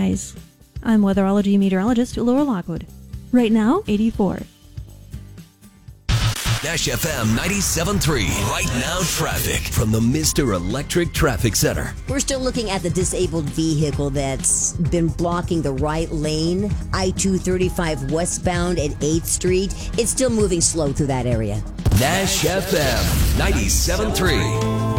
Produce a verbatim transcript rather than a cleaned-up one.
skies. I'm weatherology meteorologist Laura Lockwood. Right now, eighty-four. Nash F M ninety-seven point three. Right now, traffic from the Mister Electric Traffic Center. We're still looking at the disabled vehicle that's been blocking the right lane, I two thirty-five westbound at eighth Street. It's still moving slow through that area. Nash F M ninety-seven point three.